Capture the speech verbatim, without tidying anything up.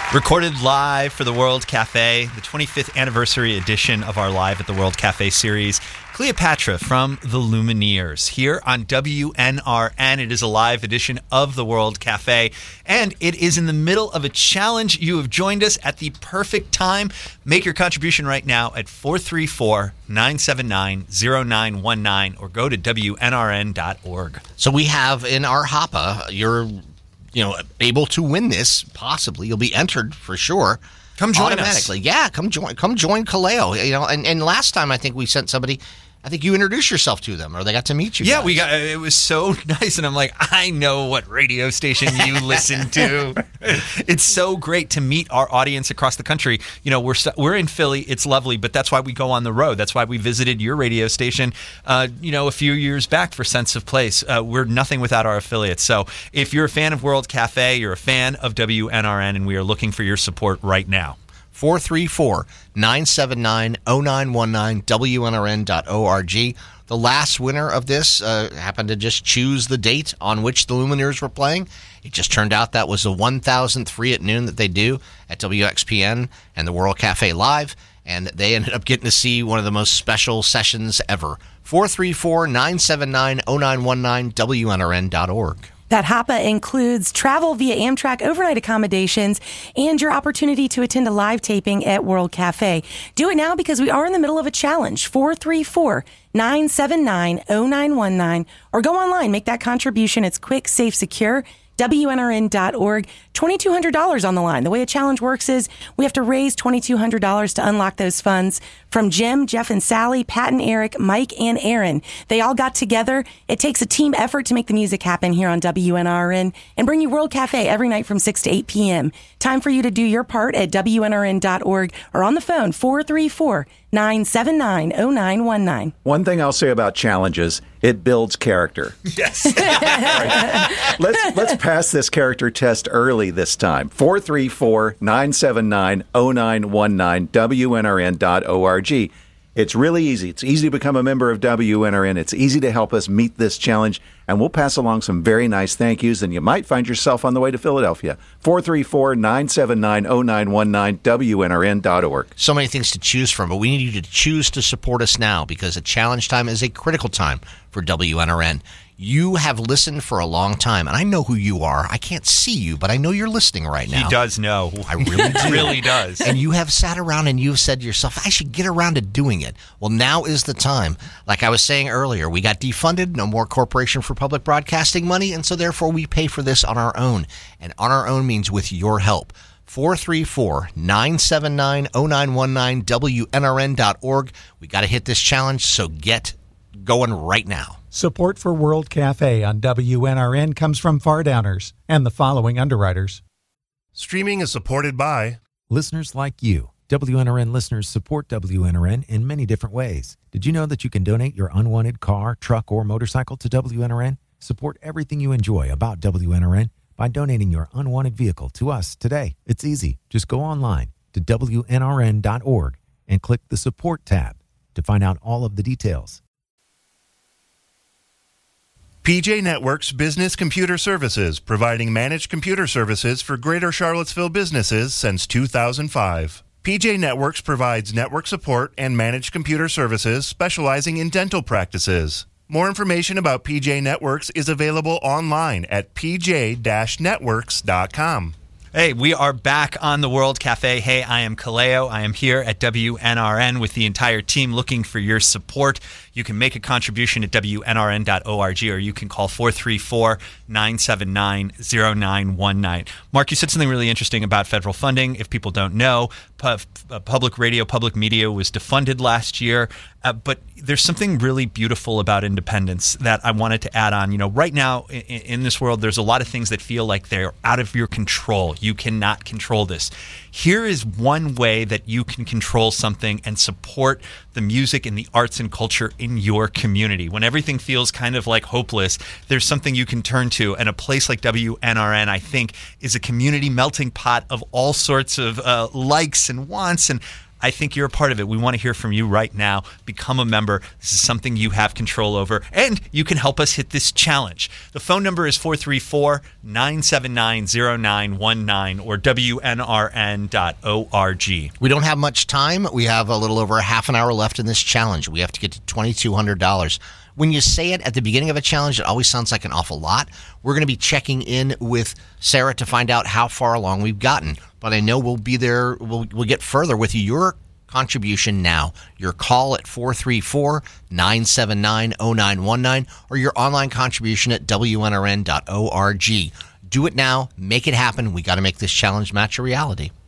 Recorded live for the World Cafe, the twenty-fifth anniversary edition of our Live at the World Cafe series. Cleopatra from the Lumineers here on W N R N. It is a live edition of the World Cafe, and it is in the middle of a challenge. You have joined us at the perfect time. Make your contribution right now at four three four, nine seven nine, zero nine one nine or go to W N R N dot org. So we have in our Hoppa, you're you know, able to win this, possibly. You'll be entered for sure. Come join automatically. us. Yeah, come join come join Kaleo. You know, and, and last time I think we sent somebody, I think you introduced yourself to them or they got to meet you. Yeah, guys. we got it was so nice, and I'm like, I know what radio station you listen to. It's so great to meet our audience across the country. You know, we're we're in Philly. It's lovely, but that's why we go on the road. That's why we visited your radio station, uh, you know, a few years back for Sense of Place. Uh, we're nothing without our affiliates. So if you're a fan of World Cafe, you're a fan of W N R N, and we are looking for your support right now. four three four, nine seven nine, zero nine one nine, W N R N dot org. The last winner of this uh, happened to just choose the date on which the Lumineers were playing. It just turned out that was the one thousandth free at noon that they do at W X P N and the World Cafe Live, and they ended up getting to see one of the most special sessions ever. four three four, nine seven nine, zero nine one nine, W N R N dot org. That Hoppa includes travel via Amtrak overnight accommodations and your opportunity to attend a live taping at World Cafe. Do it now because we are in the middle of a challenge. four three four, nine seven nine, zero nine one nine or go online, make that contribution. It's quick, safe, secure. W N R N dot org. twenty-two hundred dollars on the line. The way a challenge works is we have to raise twenty-two hundred dollars to unlock those funds from Jim, Jeff and Sally, Pat and Eric, Mike and Aaron. They all got together. It takes a team effort to make the music happen here on W N R N and bring you World Cafe every night from six to eight p.m. Time for you to do your part at W N R N dot org or on the phone four three four, nine seven nine, zero nine one nine. One thing I'll say about challenges, it builds character. Yes. Right. Let's let's pass this character test early this time. four three four, nine seven nine, zero nine one nine, W N R N dot org. It's really easy. It's easy to become a member of W N R N. It's easy to help us meet this challenge, and we'll pass along some very nice thank yous, and you might find yourself on the way to Philadelphia. four three four, nine seven nine, zero nine one nine, W N R N dot org. So many things to choose from, but we need you to choose to support us now because a challenge time is a critical time for W N R N. You have listened for a long time, and I know who you are. I can't see you, but I know you're listening right now. He does know. I really do. really does. And you have sat around and you've said to yourself, I should get around to doing it. Well, now is the time. Like I was saying earlier, we got defunded, no more Corporation for Public Broadcasting money, and so therefore we pay for this on our own. And on our own means with your help. four three four, nine seven nine, zero nine one nine, W N R N dot org. We got to hit this challenge, so get going right now. Support for World Cafe on W N R N comes from Fardowners and the following underwriters. Streaming is supported by listeners like you. W N R N listeners support W N R N in many different ways. Did you know that you can donate your unwanted car, truck, or motorcycle to W N R N? Support everything you enjoy about W N R N by donating your unwanted vehicle to us today. It's easy. Just go online to W N R N dot org and click the Support tab to find out all of the details. P J Networks Business Computer Services, providing managed computer services for Greater Charlottesville businesses since two thousand five. P J Networks provides network support and managed computer services specializing in dental practices. More information about P J Networks is available online at p j dash networks dot com. Hey, we are back on the World Cafe. Hey, I am Kaleo. I am here at W N R N with the entire team looking for your support. You can make a contribution at W N R N dot org or you can call four three four, nine seven nine, zero nine one nine. Mark, you said something really interesting about federal funding. If people don't know, public radio, public media was defunded last year. Uh, but there's something really beautiful about independence that I wanted to add on. You know, right now in, in this world, there's a lot of things that feel like they're out of your control. You cannot control this. Here is one way that you can control something and support the music and the arts and culture in your community. When everything feels kind of like hopeless, there's something you can turn to. And a place like W N R N, I think, is a community melting pot of all sorts of uh, likes and wants. And I think you're a part of it. We want to hear from you right now. Become a member. This is something you have control over, and you can help us hit this challenge. The phone number is four three four, nine seven nine, zero nine one nine or W N R N dot org. We don't have much time. We have a little over a half an hour left in this challenge. We have to get to two thousand two hundred dollars. When you say it at the beginning of a challenge, it always sounds like an awful lot. We're going to be checking in with Sarah to find out how far along we've gotten. But I know we'll be there. We'll, we'll get further with your contribution now. Your call at four three four, nine seven nine, zero nine one nine or your online contribution at W N R N dot org. Do it now. Make it happen. We got to make this challenge match a reality.